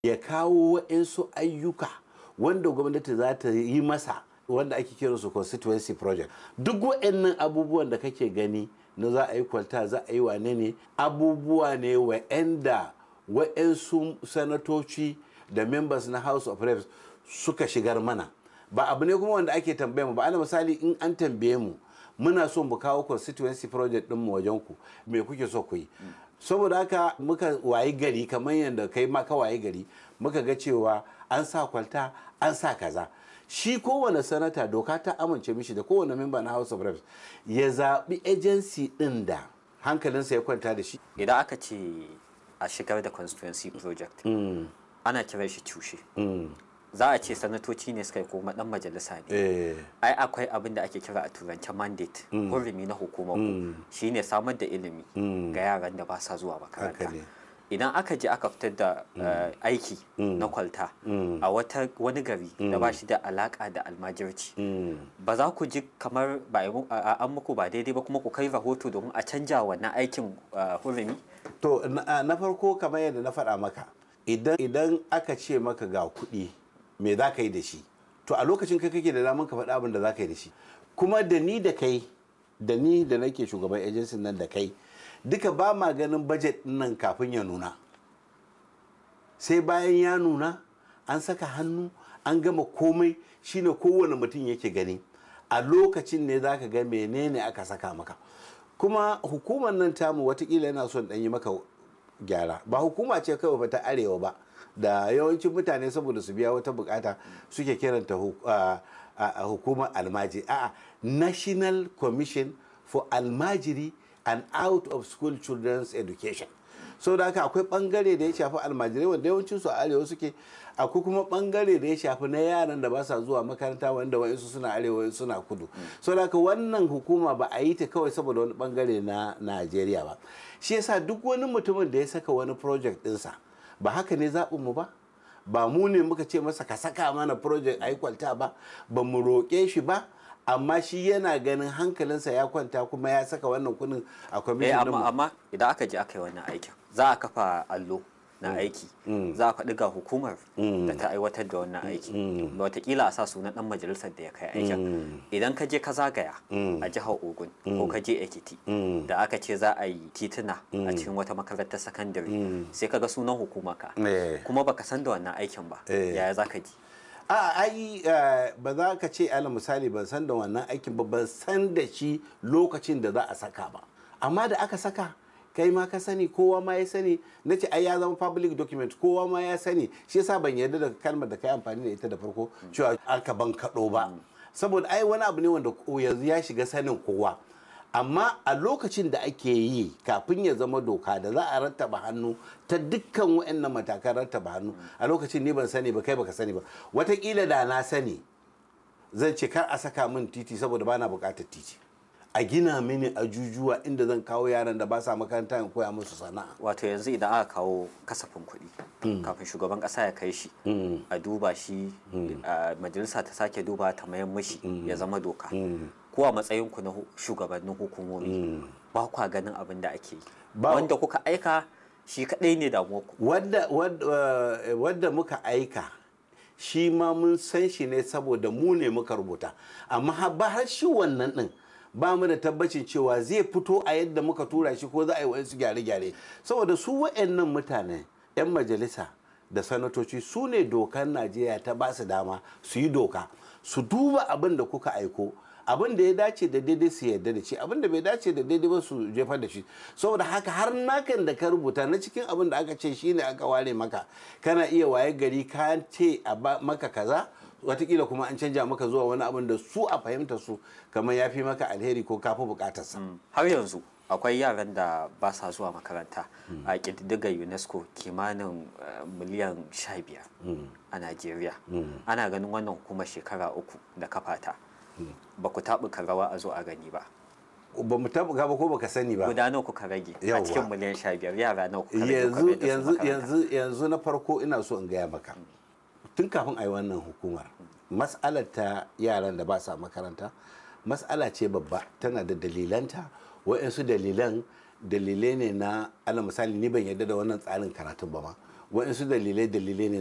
ya kawo waɗansu ayyuka wanda gwamnati za ta yi masa wanda ake kira su constituency project. Duk waɗannan abubuwan da kake gani na za a yi kwalta za a yi wane ne abubuwa ne waɗanda waɗansu sanatoci da members na House of Reps suka shigar mana. Ba abu ne kuma wanda ake tambaye mu ba. Ana misali in an tambaye mu muna so mu kawo constituency project din mu wajen ku me kuke so ku yi. Saboda haka muka wayi gari kamar yadda kai ma ka wayi gari muka ga cewa an sa kwalta an sa kaza. Shi kowane sanata doka ta amince mishi da kowane member na House of Reps ya zaɓi agency ɗin da hankalinsa ya kwanta da shi. Idan aka ce a shigar da constituency project ana kiran shi cushe. Za a ce sanatoci ne suka yi kuma dan majalisa ne. Ai akwai abin da ake kira a turance mandate hurumi na hukumar ku shine samar da ilimi ga yaran da ba sa zuwa makaranta. Idan aka je aka fitar da aiki na kwalta a wani gari da ba shi da alaka da almajirci, ba za ku ji kamar an muku ba daidai ba kuma ku kai rahoto domin a canja wannan aikin hurumi? To na farko kamar yadda na faɗa maka idan aka ce maka ga kuɗi me za ka yi da shi, to a lokacin kai kake da daman ka faɗa abin da za ka yi da shi. Kuma da ni da kai da ni da nake shugaban agency nan da kai duka ba ma ganin budget nan kafin ya nuna, sai bayan ya nuna an saka hannu an gama komai shine kowane mutum yake gani a lokacin ne za ka ga menene aka saka maka. Kuma hukumar nan tamu watakila yana son ɗan yi maka gyara, ba hukuma ce kawai ba ta arewa ba da yawancin mutane saboda su biya wata bukata suke kiranta hukumar almajiri. A'a, National Commission for Almajiri and Out of School Children's Education. So da haka akwai bangare da ya shafi almajirai wanda yawancin su a arewa suke, akwai kuma bangare da ya shafi na yaran da ba sa zuwa makaranta wanda wa'insu suna arewa wa'insu suna kudu. So da haka wannan hukuma ba a yi ta kawai saboda wani bangare na Najeriya ba. Shi yasa duk wani mutumin da ya saka wani project ɗinsa ba haka ne zaɓinmu ba, ba mu ne muka ce masa ka saka mana project a yi kwalta ba mu roƙe shi ba, amma shi yana ganin hankalinsa ya kwanta kuma ya saka wannan kuɗin a kwamishin mu. Amma idan aka je aka yi wannan aikin za a kafa allo na aiki, za a faɗi ga hukumar da ta aiwatar da wannan aiki, da watakila a sa sunan ɗan majalisar da ya kai aikin. Idan ka je ka zagaya a jihar Ogun ko ka je Ekiti da aka ce za a yi tituna a cikin wata makarantar sakandare sai ka ga sunan hukuma ka kuma baka san da wannan aikin ba, yaya za ka ji? Ba za ka ce ala misali ban san da wannan aikin ba, ban san da shi lokacin da za a saka ba, amma da aka saka kai ma ka sani kowa ma ya sani. Na ce ai ya zama public document kowa ma ya sani, shi yasa ban yarda da kalmar da kai amfani da ita da farko cewa aka ban kaɗo ba, saboda ai wani abu ne wanda yanzu ya shiga sanin kowa. Amma a lokacin da ake yi kafin ya zama doka da za a rattaba hannu ta dukkan waɗannan matakan rattaba hannu, a lokacin ni ban sani ba kai baka sani ba. Wataƙila da na sani zan ce kar a saka min titi saboda bana buƙatar titi, a gina mini ajujuwa inda zan kawo yaran da ba sa makaranta in koya musu sana'a. Wato yanzu idan aka kawo kasafin kuɗi kafin shugaban ƙasa ya kai shi a duba shi majalisa ta sake duba ta mayan mashi ya zama doka, ko a matsayinku na shugabannin hukumomi ba kwa ganin abin da ake yi wanda kuka aika shi kaɗai ne damuwarku? Wadda muka aika shi ma mun san shi ne saboda mu ne muka rubuta, amma ba har shi wannan ɗin ba mu da tabbacin cewa zai fito a yadda muka tura shi ko za a yi wasu gyare-gyare, saboda su wa'annan mutane 'yan majalisa da sanatoci su ne dokar Najeriya ta ba su dama su yi doka, su duba abin da kuka aiko, abin da ya dace da daidai su yarda da shi, abin da bai dace da daidai ba su jefar da shi. Saboda haka har nakan da ka rubuta na cikin abin da aka ce shine aka ware maka, kana iya waye gari ka ce a maka kaza watakila kuma an canja maka zuwa wani abin da su a fahimta su kamar ya fi maka alheri ko kafi bukatarsa. Har yanzu akwai yaran da ba sa zuwa makaranta a ƙididdigar UNESCO kimanin miliyan 15 a Najeriya. Ana ganin wannan hukumar shekara 3 da kafata ba ku taɓuka rawa a zo a gani ba. Ba mu taɓuka ba ko baka sani ba. Guda nawa kuka rage a cikin miliyan 15 yara nawa kuka rage? Yanzu na farko ina so in gaya maka. Tun kafin a yi wannan hukumar mas'alar ta yaran da ba sa makaranta mas'ala ce babba, tana da dalilanta, waɗansu dalilai ne na ala misali ni ban yarda da wannan tsarin karatun ba ma, waɗansu dalilai ne